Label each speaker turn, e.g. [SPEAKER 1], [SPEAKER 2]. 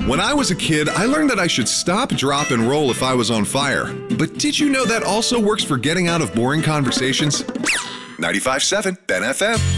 [SPEAKER 1] When I was a kid, I learned that I should stop, drop, and roll if I was on fire. But did you know that also works for getting out of boring conversations? 95.7 Ben FM.